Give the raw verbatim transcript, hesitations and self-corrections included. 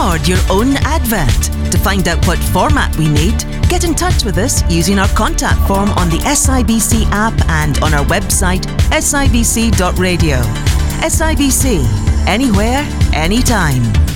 record your own advert. To find out what format we need, get in touch with us using our contact form on the S I B C app and on our website s i b c dot radio. S I B C, anywhere, anytime.